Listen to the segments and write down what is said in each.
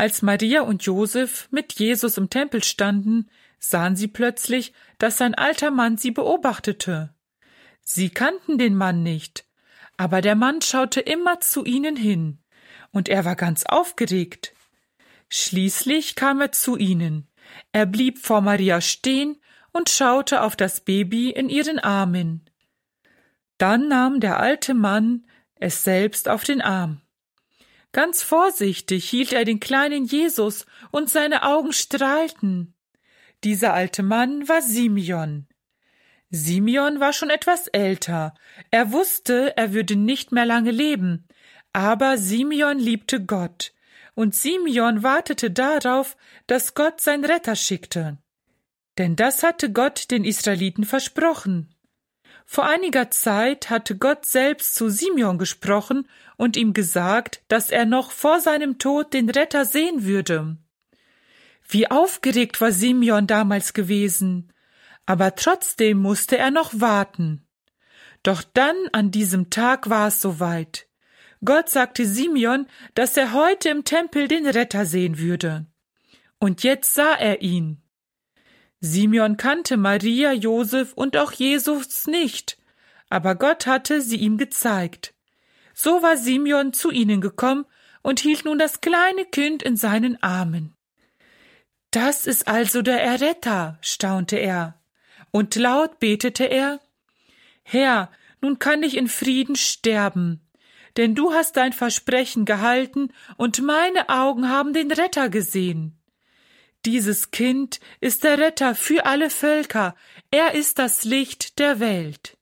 Als Maria und Josef mit Jesus im Tempel standen, sahen sie plötzlich, dass ein alter Mann sie beobachtete. Sie kannten den Mann nicht, aber der Mann schaute immer zu ihnen hin, und er war ganz aufgeregt. Schließlich kam er zu ihnen. Er blieb vor Maria stehen und schaute auf das Baby in ihren Armen. Dann nahm der alte Mann es selbst auf den Arm. Ganz vorsichtig hielt er den kleinen Jesus, und seine Augen strahlten. Dieser alte Mann war Simeon. Simeon war schon etwas älter. Er wusste, er würde nicht mehr lange leben. Aber Simeon liebte Gott. Und Simeon wartete darauf, dass Gott seinen Retter schickte. Denn das hatte Gott den Israeliten versprochen. Vor einiger Zeit hatte Gott selbst zu Simeon gesprochen und ihm gesagt, dass er noch vor seinem Tod den Retter sehen würde. Wie aufgeregt war Simeon damals gewesen, aber trotzdem musste er noch warten. Doch dann an diesem Tag war es soweit. Gott sagte Simeon, dass er heute im Tempel den Retter sehen würde. Und jetzt sah er ihn. Simeon kannte Maria, Josef und auch Jesus nicht, aber Gott hatte sie ihm gezeigt. So war Simeon zu ihnen gekommen und hielt nun das kleine Kind in seinen Armen. »Das ist also der Erretter«, staunte er, und laut betete er, »Herr, nun kann ich in Frieden sterben, denn du hast dein Versprechen gehalten und meine Augen haben den Retter gesehen. Dieses Kind ist der Retter für alle Völker, er ist das Licht der Welt.«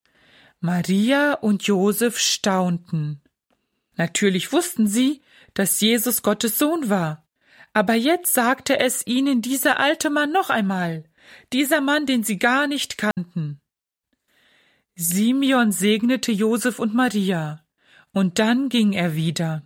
Maria und Josef staunten. Natürlich wussten sie, dass Jesus Gottes Sohn war. Aber jetzt sagte es ihnen dieser alte Mann noch einmal, dieser Mann, den sie gar nicht kannten. Simeon segnete Josef und Maria, und dann ging er wieder.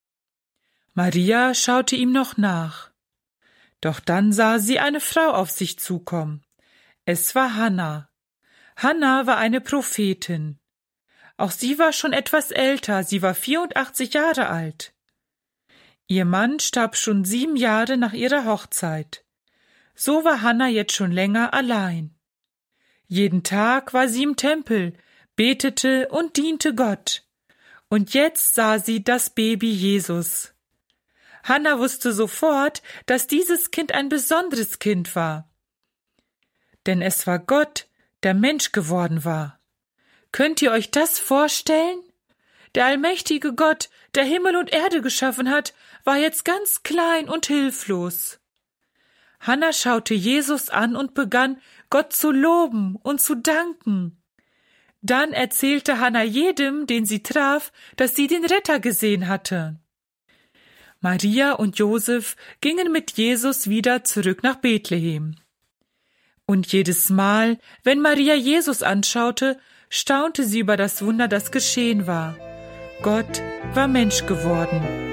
Maria schaute ihm noch nach. Doch dann sah sie eine Frau auf sich zukommen. Es war Hanna. Hanna war eine Prophetin. Auch sie war schon etwas älter, sie war 84 Jahre alt. Ihr Mann starb schon 7 Jahre nach ihrer Hochzeit. So war Hanna jetzt schon länger allein. Jeden Tag war sie im Tempel, betete und diente Gott. Und jetzt sah sie das Baby Jesus. Hanna wusste sofort, dass dieses Kind ein besonderes Kind war. Denn es war Gott, der Mensch geworden war. Könnt ihr euch das vorstellen? Der allmächtige Gott, der Himmel und Erde geschaffen hat, war jetzt ganz klein und hilflos. Hanna schaute Jesus an und begann, Gott zu loben und zu danken. Dann erzählte Hanna jedem, den sie traf, dass sie den Retter gesehen hatte. Maria und Josef gingen mit Jesus wieder zurück nach Bethlehem. Und jedes Mal, wenn Maria Jesus anschaute, staunte sie über das Wunder, das geschehen war. Gott war Mensch geworden.